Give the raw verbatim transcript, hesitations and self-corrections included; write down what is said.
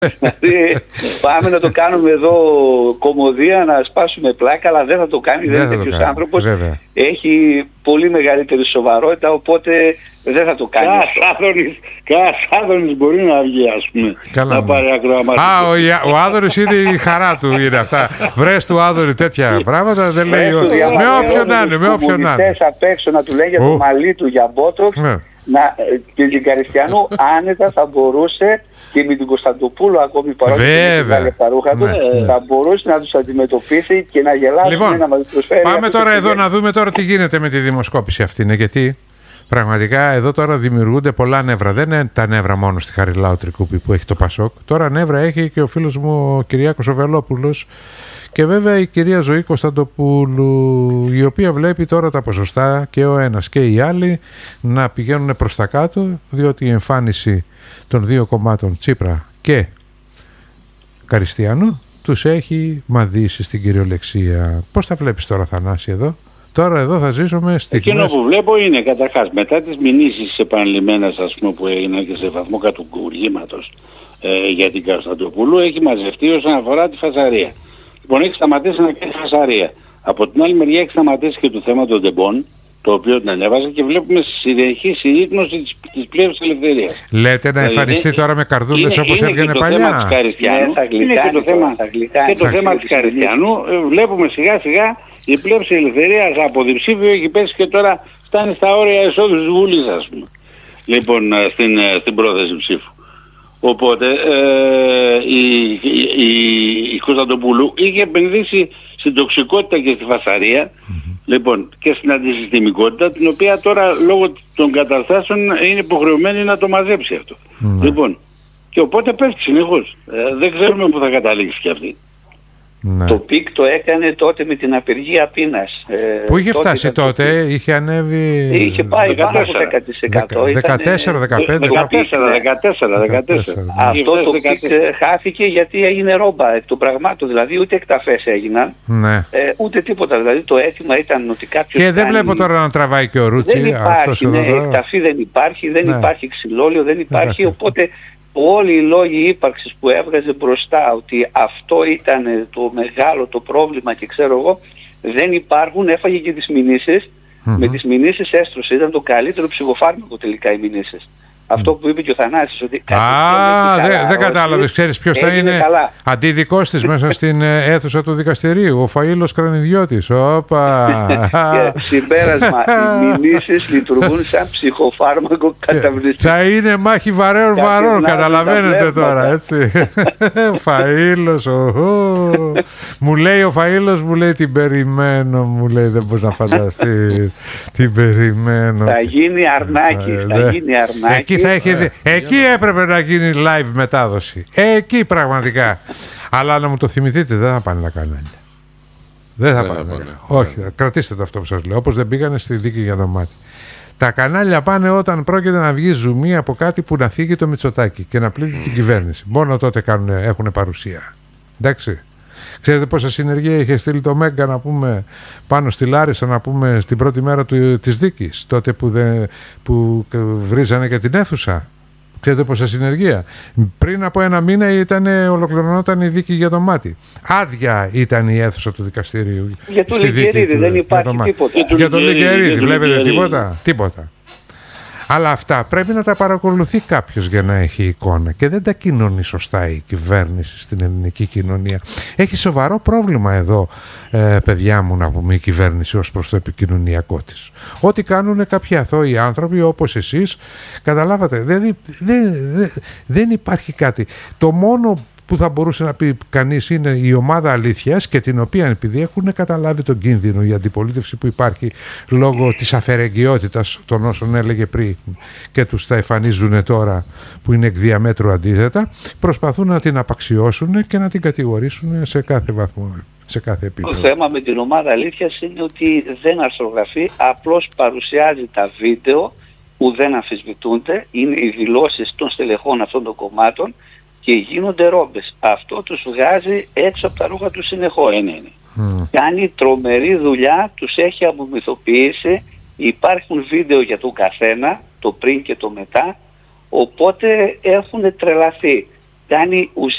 Δηλαδή πάμε να το κάνουμε εδώ κωμωδία, να σπάσουμε πλάκα, αλλά δεν θα το κάνει, δεν, δεν είναι τέτοιος άνθρωπος. Βέβαια. Έχει πολύ μεγαλύτερη σοβαρότητα, οπότε δεν θα το κάνει. Κάθε Άδωνης μπορεί να βγει, ας πούμε. Καλά, να πάρει ακροαματικό. Α, ο, ο Άδωνης είναι η χαρά του, είναι αυτά. Βρες του Άδωνη τέτοια πράγματα, δεν λέει ότι. Με όποιον να είναι, με όποιον να είναι. Απ' έξω να του λέει για το μαλλί του για μπότοξ. Να, και την Καριστιανού άνετα θα μπορούσε και με την Κωνσταντοπούλου ακόμη παρόλο που τα ρούχα του, ναι. θα μπορούσε να τους αντιμετωπίσει και να γελάσει. Λοιπόν, να μας προσφέρει. Πάμε τώρα εδώ να δούμε τώρα τι γίνεται με τη δημοσκόπηση αυτή. Είναι γιατί πραγματικά εδώ τώρα δημιουργούνται πολλά νεύρα. Δεν είναι τα νεύρα μόνο στη Χαριλάου Τρικούπη που έχει το Πασόκ. Τώρα νεύρα έχει και ο φίλος μου ο Κυριάκος ο Βελόπουλος. Και βέβαια η κυρία Ζωή Κωνσταντοπούλου, η οποία βλέπει τώρα τα ποσοστά και ο ένας και οι άλλοι να πηγαίνουν προς τα κάτω, διότι η εμφάνιση των δύο κομμάτων Τσίπρα και Καριστιανού τους έχει μαδίσει στην κυριολεξία. Πώς τα βλέπεις τώρα, Θανάση, εδώ? Τώρα εδώ θα ζήσουμε στιγμές... Εκείνο που βλέπω είναι καταρχάς μετά τις μηνύσεις επανειλημμένες, ας πούμε, που έγιναν και σε βαθμό κατουκουργήματος ε, για την Κωνσταντοπούλου, έχει μαζευτεί όσον αφορά τη φασαρία. Λοιπόν, έχει σταματήσει να κάνει φασαρία. Από την άλλη μεριά έχει σταματήσει και το θέμα των τεμπών, το οποίο την ανέβαζε, και βλέπουμε συνεχή συρρήκνωση της, της πλευράς της ελευθερίας. Λέτε να εμφανιστεί δηλαδή, τώρα με καρδούλες είναι, όπως είναι έβγαινε παλιά. Είναι και το θέμα, και το θέμα της Καριστιανού. Βλέπουμε σιγά σιγά η πλευρά της ελευθερίας από διψήφιο έχει πέσει και τώρα φτάνει στα όρια εισόδου της Βουλής, ας πούμε. Λοιπόν, στην, στην πρόθεση ψήφου. Οπότε ε, η, η, η, η Κωνσταντοπούλου είχε επενδύσει στην τοξικότητα και στη φασαρία, mm-hmm. λοιπόν, και στην αντισυστημικότητα, την οποία τώρα λόγω των καταστάσεων είναι υποχρεωμένη να το μαζέψει αυτό. Mm-hmm. Λοιπόν, και οπότε πέφτει συνεχώς. Ε, δεν ξέρουμε πού θα καταλήξει κι αυτή. Ναι. Το πικ το έκανε τότε με την απεργία πείνας. Πού είχε φτάσει τότε, τότε, είχε ανέβει... Είχε πάει πάνω από δέκα τοις εκατό. δεκατέσσερα, δεκαπέντε, δεκατέσσερα. Αυτό το πικ χάθηκε γιατί έγινε ρόμπα εκ των πραγμάτων. Δηλαδή ούτε εκταφές έγιναν, ναι. ε, ούτε τίποτα. Δηλαδή το αίτημα ήταν ότι κάποιος... Και δεν κάνει... βλέπω τώρα να τραβάει και ο Ρούτσι. Δεν υπάρχει, ναι, εκταφή δεν υπάρχει, δεν ναι. υπάρχει ξυλόλιο, δεν υπάρχει, οπότε... Όλοι οι λόγοι ύπαρξης που έβγαζε μπροστά ότι αυτό ήταν το μεγάλο το πρόβλημα και ξέρω εγώ δεν υπάρχουν, έφαγε και τις μηνύσεις. Mm-hmm. Με τις μηνύσεις έστρωσε, ήταν το καλύτερο ψυχοφάρμακο τελικά οι μηνύσεις. Αυτό που είπε και ο Θανάσης ότι... Α, δεν δε κατάλαβες, ξέρεις ποιος θα είναι καλά. Αντιδικός της μέσα στην αίθουσα του δικαστηρίου, ο Φαΐλος Κρανιδιώτης. Όπα! Συμπέρασμα, οι μηνύσεις λειτουργούν σαν ψυχοφάρμακο καταβληστικό. Θα είναι μάχη βαρέων βαρών, καταλαβαίνετε τώρα, έτσι. Φαΐλος, μου λέει ο Φαΐλος, μου λέει την περιμένω, μου λέει δεν μπορείς να φανταστείς, την περιμένω. Θα γίνει αρνάκι, θα γίνει αρνάκι. Θα έχει... ε, εκεί έπρεπε να γίνει live μετάδοση. Εκεί πραγματικά. Αλλά να μου το θυμηθείτε, δεν θα πάνε τα κανάλια. Δεν θα πάνε. πάνε. Όχι, κρατήστε το αυτό που σας λέω. Όπως δεν πήγανε στη δίκη για δωμάτι. Τα κανάλια πάνε όταν πρόκειται να βγει ζουμί από κάτι που να φύγει το Μητσοτάκη και να πλήττει mm. την κυβέρνηση. Μόνο τότε κάνουν, έχουν παρουσία. Εντάξει. Ξέρετε πόσα συνεργεία είχε στείλει το Μέγκα να πούμε πάνω στη Λάρισα να πούμε στην πρώτη μέρα του, της δίκης, τότε που, δε, που βρίζανε και την αίθουσα. Ξέρετε πόσα συνεργεία. Πριν από ένα μήνα ήταν, ολοκληρωνόταν η δίκη για το μάτι. Άδεια ήταν η αίθουσα του δικαστηρίου. Για τον Λιγκερίδη δεν υπάρχει για τίποτα. Για, για τον Λιγκερίδη βλέπετε τίποτα. Τίποτα. Αλλά αυτά πρέπει να τα παρακολουθεί κάποιος για να έχει εικόνα και δεν τα κοινωνεί σωστά η κυβέρνηση στην ελληνική κοινωνία. Έχει σοβαρό πρόβλημα εδώ, ε, παιδιά μου, να πούμε, η κυβέρνηση ως προς το επικοινωνιακό της. Ό,τι κάνουν κάποιοι αθώοι άνθρωποι όπως εσείς, καταλάβατε, δεν, δεν, δεν, δεν υπάρχει κάτι. Το μόνο που θα μπορούσε να πει κανείς είναι η ομάδα αλήθειας και την οποία επειδή έχουν καταλάβει τον κίνδυνο, η αντιπολίτευση που υπάρχει λόγω της αφαιρεγγιότητας των όσων έλεγε πριν και τους τα εμφανίζουν τώρα που είναι εκ διαμέτρου αντίθετα, προσπαθούν να την απαξιώσουν και να την κατηγορήσουν σε κάθε βαθμό, σε κάθε επίπεδο. Το θέμα με την ομάδα αλήθειας είναι ότι δεν αρθρογραφεί, απλώς παρουσιάζει τα βίντεο που δεν αμφισβητούνται, είναι οι δηλώσεις των στελεχών αυτών των κομμάτων και γίνονται ρόμπες. Αυτό τους βγάζει έξω από τα ρούχα του συνεχώς. Είναι, είναι. Mm. Κάνει τρομερή δουλειά, τους έχει απομυθοποιήσει, υπάρχουν βίντεο για τον καθένα, το πριν και το μετά, οπότε έχουν τρελαθεί. κάνει